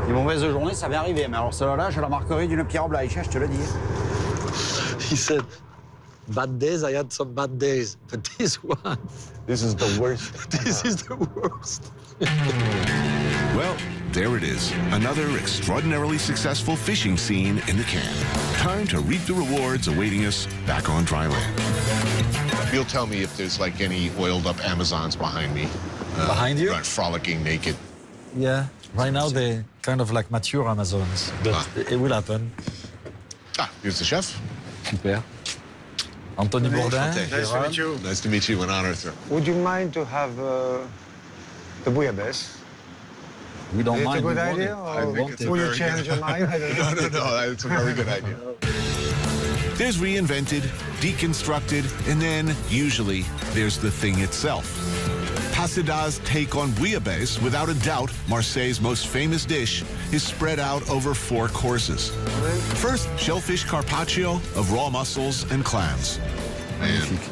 Les mauvaises journées, ça va arriver. Mais alors celle-là, je la marquerai d'une pierre blanche, je te le dis. He said, bad days, I had some bad days. But this one... This is the worst. This is the worst. Well, there it is. Another extraordinarily successful fishing scene in the can. Time to reap the rewards awaiting us back on dry land. You'll tell me if there's like any oiled up Amazons behind me. Behind you? Right, frolicking naked. Yeah. Right now, they're kind of like mature Amazons. But it will happen. Ah, here's the chef. Super. Anthony Bourdin. Nice to meet you. Nice to meet you. An honor, sir. Would you mind to have the bouillabaisse? We don't mind. Is it a good we want idea? it. Or I think it's a will you very change your mind? I don't know. No, it's a very good idea. There's reinvented, deconstructed, and then, usually, there's the thing itself. Pasida's take on bouillabaisse, without a doubt, Marseille's most famous dish, is spread out over 4 courses. First, shellfish carpaccio of raw mussels and clams. Magnifique.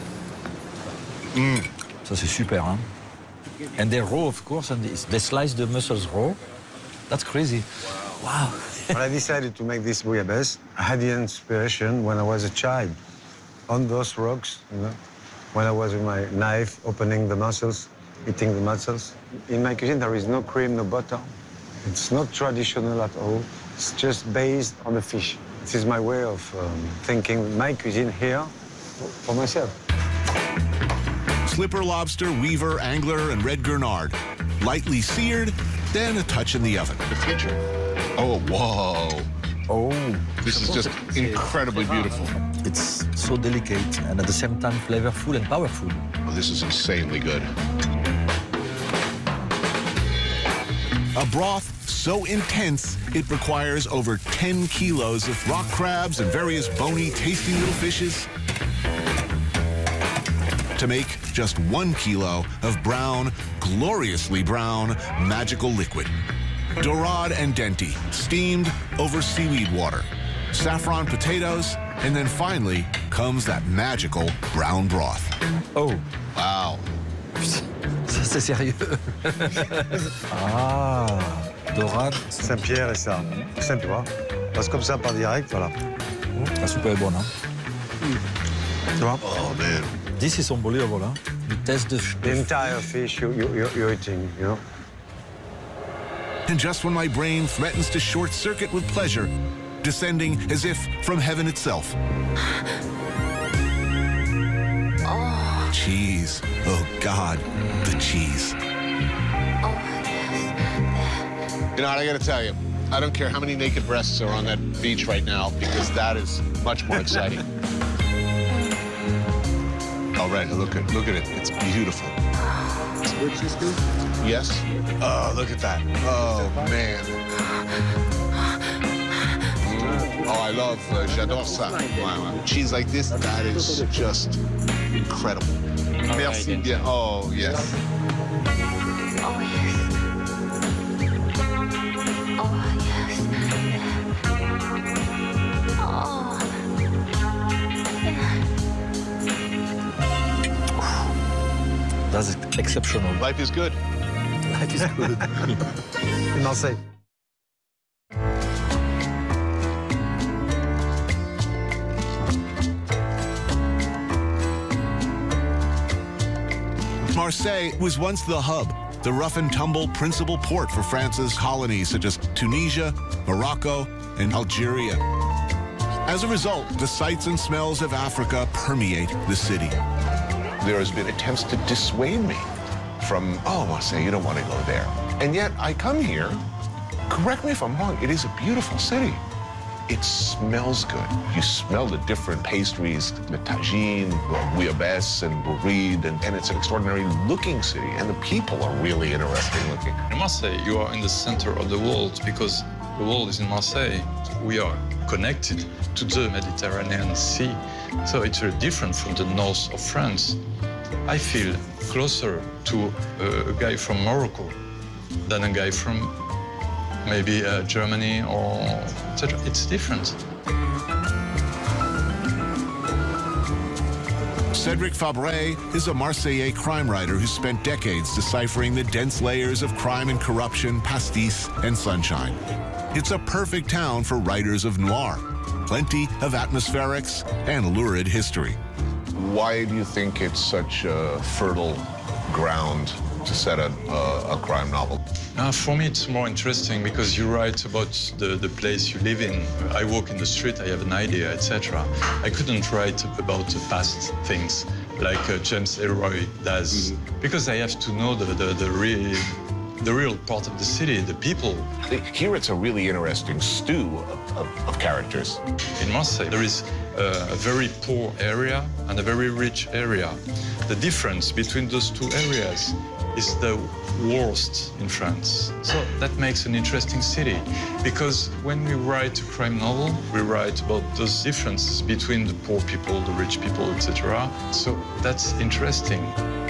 Ça, c'est super, hein? And they're raw, of course, and they slice the mussels raw. That's crazy. Wow. When I decided to make this bouillabaisse, I had the inspiration when I was a child. On those rocks, you know, when I was with my knife opening the mussels, eating the mussels. In my cuisine, there is no cream, no butter. It's not traditional at all. It's just based on the fish. This is my way of thinking my cuisine here for myself. Slipper lobster, weaver, angler, and red gurnard. Lightly seared, then a touch in the oven. The future. Oh, whoa. Oh. This is just incredibly beautiful. It's so delicate and at the same time flavorful and powerful. Oh, this is insanely good. A broth so intense, it requires over 10 kilos of rock crabs and various bony, tasty little fishes to make just 1 kilo of brown, gloriously brown, magical liquid. Dorade and denti, steamed over seaweed water. Saffron potatoes, and then finally comes that magical brown broth. Oh. Wow. Ça, c'est sérieux. Ah, dorade. Saint-Pierre et ça. Simple, tu vois. Passe comme ça par direct, voilà. La soupe est bonne, hein? Tu vois? Oh, man. This is unbelievable, hein? You taste The entire fish you're eating, you know? And just when my brain threatens to short-circuit with pleasure, descending as if from heaven itself. Oh. Cheese. Oh, God, the cheese. Oh, yes. You know what I gotta tell you? I don't care how many naked breasts are on that beach right now, because that is much more exciting. All right, look at it. It's beautiful. Yes? Oh, look at that. Oh, man. Oh, I love, j'adore ça. Cheese like this, that is just incredible. Merci bien. Oh, yes. Oh, yes. Oh, yes. Oh. That's exceptional. Life is good. Life is good. Marseille. Marseille was once the hub, the rough-and-tumble principal port for France's colonies such as Tunisia, Morocco, and Algeria. As a result, the sights and smells of Africa permeate the city. There has been attempts to dissuade me from, oh, Marseille, you don't want to go there. And yet I come here, correct me if I'm wrong, it is a beautiful city. It smells good. You smell the different pastries, the tagine, bouillabaisse, and bourride, and it's an extraordinary looking city, and the people are really interesting looking. In Marseille, you are in the center of the world because the world is in Marseille. We are connected to the Mediterranean Sea, so it's very different from the north of France. I feel closer to a guy from Morocco than a guy from maybe Germany or etc. It's different. Cédric Fabre is a Marseillais crime writer who spent decades deciphering the dense layers of crime and corruption, pastis, and sunshine. It's a perfect town for writers of noir. Plenty of atmospherics and lurid history. Why do you think it's such a fertile ground to set a crime novel? For me, it's more interesting because you write about the place you live in. I walk in the street, I have an idea, etc. I couldn't write about the past things like James Ellroy does, because I have to know the real part of the city, the people. Here it's a really interesting stew of characters. In Marseille, there is a very poor area and a very rich area. The difference between those two areas is the worst in France. So that makes an interesting city, because when we write a crime novel, we write about those differences between the poor people, the rich people, etc. So that's interesting.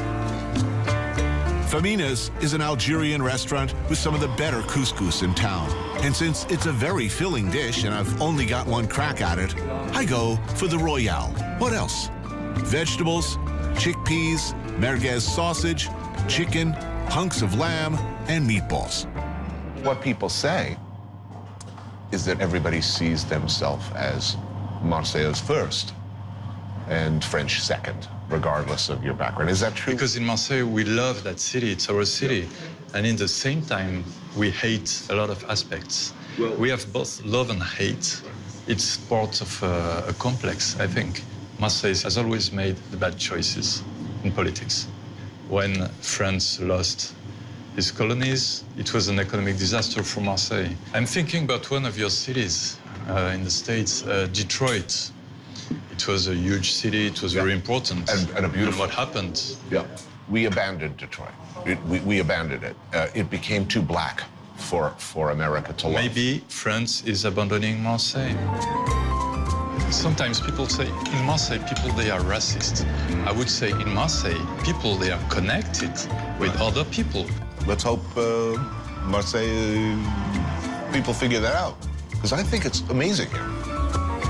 Famina's is an Algerian restaurant with some of the better couscous in town. And since it's a very filling dish and I've only got one crack at it, I go for the Royale. What else? Vegetables, chickpeas, merguez sausage, chicken, hunks of lamb, and meatballs. What people say is that everybody sees themselves as Marseillais first and French second, regardless of your background. Is that true? Because in Marseille, we love that city, it's our city. And in the same time, we hate a lot of aspects. We have both love and hate. It's part of a complex, I think. Marseille has always made the bad choices in politics. When France lost its colonies, it was an economic disaster for Marseille. I'm thinking about one of your cities in the States, Detroit. It was a huge city, it was very important. And a beautiful. And what happened? Yeah. We abandoned Detroit. We abandoned it. It became too black for America to love. Maybe France is abandoning Marseille. Sometimes people say, in Marseille, people, they are racist. I would say, in Marseille, people, they are connected with other people. Let's hope Marseille people figure that out, because I think it's amazing here.